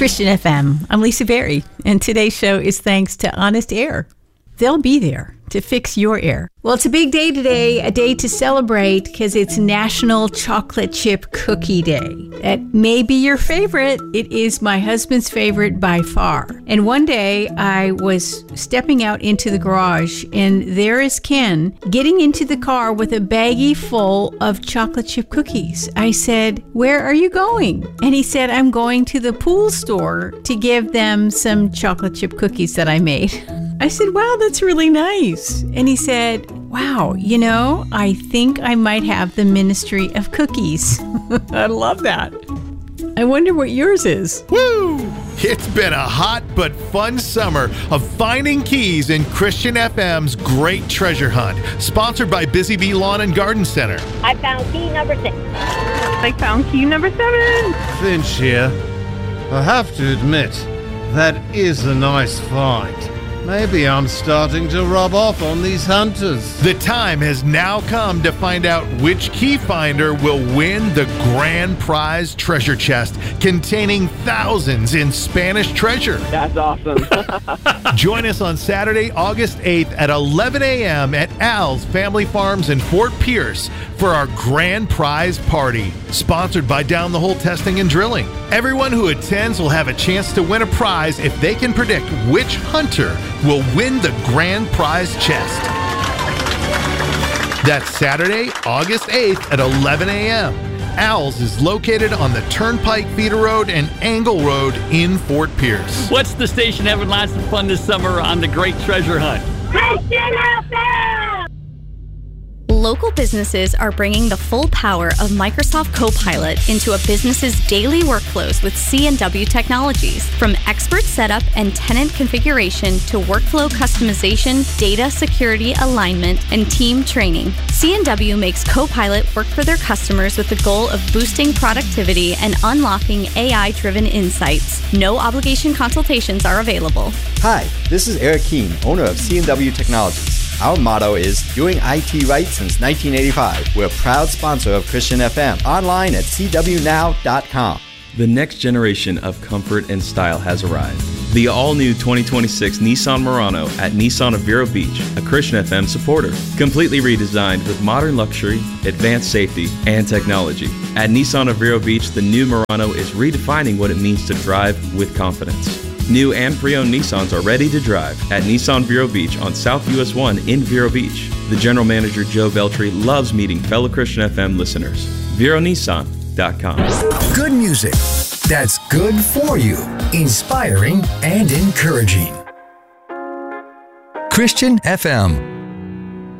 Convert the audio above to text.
Christian FM. I'm Lisa Berry, and today's show is thanks to Honest Air. They'll be there to fix your air. Well, it's a big day today, a day to celebrate because it's National Chocolate Chip Cookie Day. That may be your favorite. It is my husband's favorite by far. And one day I was stepping out into the garage and there is Ken getting into the car with a baggie full of chocolate chip cookies. I said, "Where are you going?" And he said, "I'm going to the pool store to give them some chocolate chip cookies that I made." I said, "Wow, that's really nice." And he said, "Wow, you know, I think I might have the ministry of cookies." I love that. I wonder what yours is. Woo! It's been a hot but fun summer of finding keys in Christian FM's Great Treasure Hunt, sponsored by Busy Bee Lawn and Garden Center. I found key number 6. I found key number 7. Finch here. I have to admit, that is a nice find. Maybe I'm starting to rub off on these hunters. The time has now come to find out which key finder will win the grand prize treasure chest containing thousands in Spanish treasure. That's awesome. Join us on Saturday, August 8th at 11 a.m. at Al's Family Farms in Fort Pierce for our grand prize party, sponsored by Down the Hole Testing and Drilling. Everyone who attends will have a chance to win a prize if they can predict which hunter will win the grand prize chest. That's Saturday, August 8th at 11 a.m. Al's is located on the Turnpike Feeder Road and Angle Road in Fort Pierce. What's the station having lots of fun this summer on the Great Treasure Hunt? Christian FM! Local businesses are bringing the full power of Microsoft Copilot into a business's daily workflows with C&W Technologies. From expert setup and tenant configuration to workflow customization, data security alignment, and team training, C&W makes Copilot work for their customers with the goal of boosting productivity and unlocking AI-driven insights. No obligation consultations are available. Hi, this is Eric Keene, owner of C&W Technologies. Our motto is doing IT right since 1985. We're a proud sponsor of Christian FM. Online at cwnow.com. The next generation of comfort and style has arrived. The all-new 2026 Nissan Murano at Nissan of Vero Beach, a Christian FM supporter. Completely redesigned with modern luxury, advanced safety, and technology. At Nissan of Vero Beach, the new Murano is redefining what it means to drive with confidence. New and pre-owned Nissans are ready to drive at Nissan Vero Beach on South US 1 in Vero Beach. The general manager, Joe Beltry, loves meeting fellow Christian FM listeners. VeroNissan.com. Good music that's good for you, inspiring and encouraging. Christian FM.